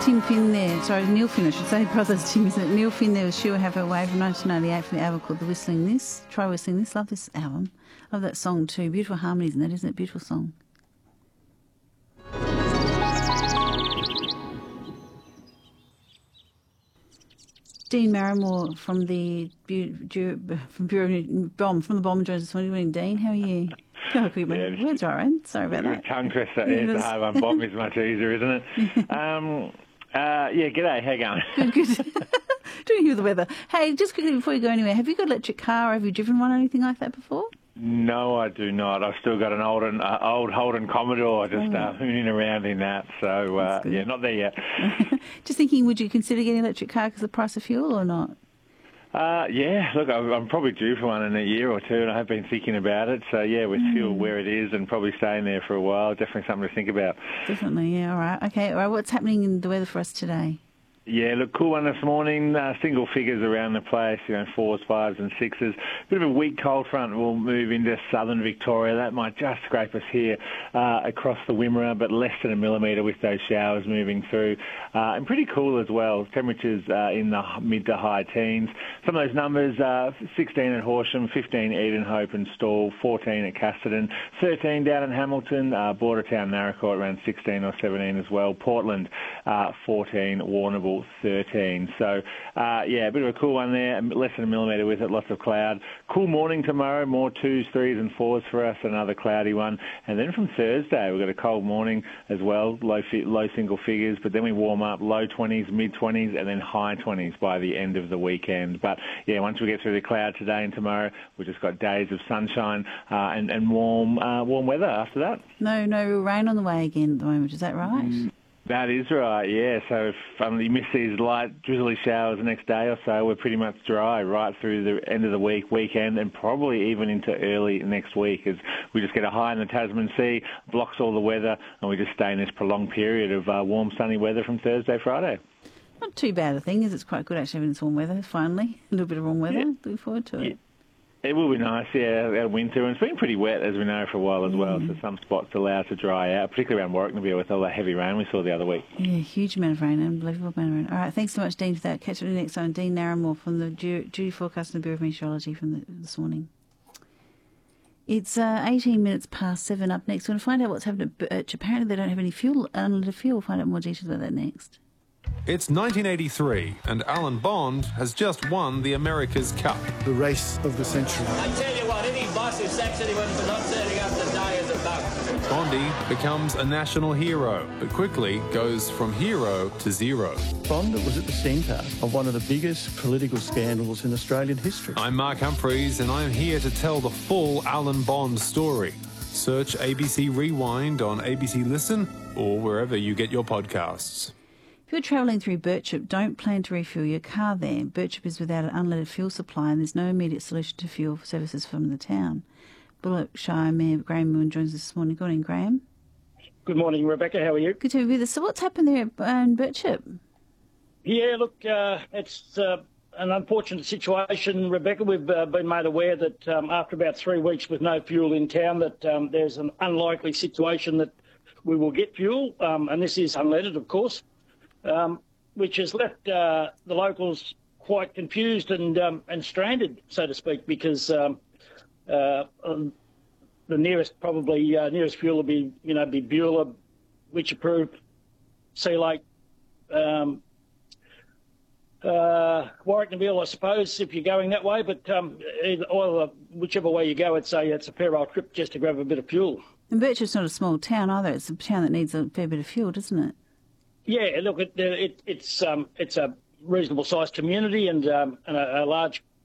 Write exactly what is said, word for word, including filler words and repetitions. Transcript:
Tim Finn there, sorry, Neil Finn, I should say, brothers Tim, isn't it? Neil Finn there with She'll Have Her Way from nineteen ninety-eight from the album called The Whistling This. Try Whistling This. Love this album. Love that song too. Beautiful harmonies in that, isn't it? Beautiful song. Dean Marrimore from the from Bureau Bomb from the Bomb joins us. What are you doing, Dean? How are you? Oh, quick, yeah, words all right. Sorry about that. Tongue twister. Yeah, it's a hard one. Bomb is much easier, isn't it? um, uh, yeah, g'day. How you going? Good, good. Doing you with the weather. Hey, just quickly before you go anywhere, have you got an electric car or have you driven one or anything like that before? No, I do not. I've still got an old, uh, old Holden Commodore, just uh, hooning around in that. So, uh, yeah, not there yet. Just thinking, would you consider getting an electric car because of the price of fuel or not? Uh, yeah, look, I'm probably due for one in a year or two, and I have been thinking about it. So, yeah, with mm. fuel where it is and probably staying there for a while, definitely something to think about. Definitely, yeah, all right. Okay, all right, what's happening in the weather for us today? Yeah, look, cool one this morning. Uh, single figures around the place, you know, fours, fives and sixes. Bit of a weak cold front will move into southern Victoria. That might just scrape us here uh, across the Wimmera, but less than a millimetre with those showers moving through. Uh, and pretty cool as well. Temperatures uh, in the mid to high teens. Some of those numbers, uh, sixteen at Horsham, fifteen Edenhope and Stawell, fourteen at Casterton, thirteen down in Hamilton, uh, border town Naracoorte around sixteen or seventeen as well. Portland, uh, fourteen, Warrnambool, thirteen. So, uh, yeah, a bit of a cool one there, less than a millimetre with it, lots of cloud. Cool morning tomorrow, more twos, threes and fours for us, another cloudy one. And then from Thursday, we've got a cold morning as well, low fi- low single figures, but then we warm up, low twenties, mid-twenties, and then high twenties by the end of the weekend. But, yeah, once we get through the cloud today and tomorrow, we've just got days of sunshine uh, and, and warm uh, warm weather after that. No, no rain on the way again at the moment, is that right? Mm. That is right, yeah. So if um, you miss these light drizzly showers the next day or so, we're pretty much dry right through the end of the week, weekend, and probably even into early next week as we just get a high in the Tasman Sea, blocks all the weather, and we just stay in this prolonged period of uh, warm, sunny weather from Thursday, Friday. Not too bad a thing, is it's quite good actually having this warm weather, finally. A little bit of warm weather. Yeah. Looking forward to it. Yeah. It will be nice, yeah, our winter. And it's been pretty wet, as we know, for a while as well, mm. so some spots allowed to dry out, particularly around Warrnambool with all that heavy rain we saw the other week. Yeah, huge amount of rain, unbelievable amount of rain. All right, thanks so much, Dean, for that. Catch you next time. Dean Narramore from the Duty Forecast and the Bureau of Meteorology from the, this morning. It's uh, eighteen minutes past seven. Up next, we're going to find out what's happened at Birch. Apparently they don't have any fuel, unleaded fuel. We'll find out more details about that next. It's nineteen eighty-three, and Alan Bond has just won the America's Cup. The race of the century. I tell you what, any boss who sacks anyone for not turning up to die is a bug. Bondy becomes a national hero, but quickly goes from hero to zero. Bond was at the centre of one of the biggest political scandals in Australian history. I'm Mark Humphreys, and I'm here to tell the full Alan Bond story. Search A B C Rewind on A B C Listen or wherever you get your podcasts. If you're travelling through Birchip, don't plan to refuel your car there. Birchip is without an unleaded fuel supply and there's no immediate solution to fuel services from the town. Bullock Shire Mayor Graham Moon joins us this morning. Good morning, Graham. Good morning, Rebecca. How are you? Good to be with us. So what's happened there in Birchip? Yeah, look, uh, it's uh, an unfortunate situation, Rebecca. We've uh, been made aware that um, after about three weeks with no fuel in town, that um, there's an unlikely situation that we will get fuel, um, and this is unleaded, of course. Um, which has left uh, the locals quite confused and um, and stranded, so to speak, because um, uh, um, the nearest probably uh, nearest fuel will be you know be Beulah, Wycheproof, Sea Lake, um, uh, Warrnambool, I suppose, if you're going that way. But um, either, or whichever way you go, it's a it's a fair old trip just to grab a bit of fuel. And Birchip's not a small town either. It's a town that needs a fair bit of fuel, doesn't it? Yeah, look, it, it, it's um, it's a reasonable sized community and um, and a, a large